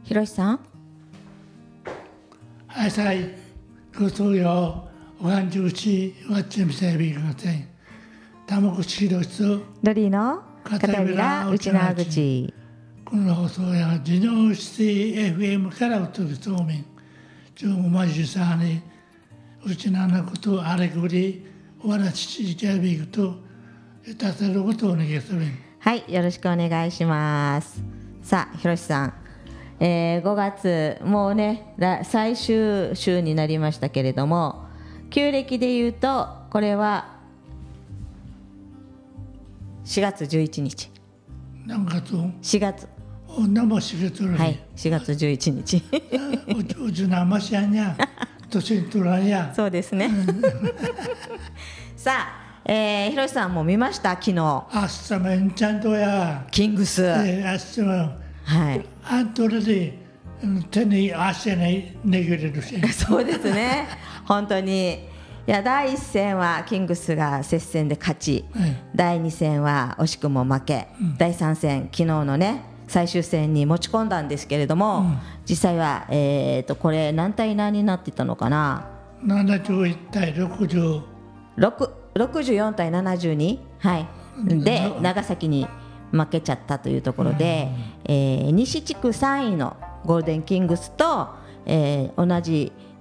ひろしさん。 はいさい、ご投票、おはんじゅうち、わっちみせびがせん。たまごしろしと、 ロリーの片びら内縄口。 この放送や、ジノシティ FM からお届けそうめん。ちょうまじさに、うちななことあれこり、わらちちじゃびくと、たせることをお願いする。 はい、よろしくお願いします。さあ、ひろしさん。5月もうね最終週になりましたけれども、旧暦でいうとこれは4月11日。 何月 4月。 女も4月はい、4月11日。 うちなましやんや、年取らんや。 そうですね。さあ、ひろしさんも見ました昨日。 あっさめんちゃんとや。 キングス。 あっさめん。 はい。 あんとで手に足に握れるし。 そうですね。本当に。いや、第1戦はキングスが接戦で勝ち、第2戦は惜しくも負け、第3戦昨日のね最終戦に持ち込んだんですけれども、実際はこれ何対何になってたのかな。 71対60。 64対72、はい、で長崎に負けちゃったというところで、西地区3位のゴールデンキングスと、同じ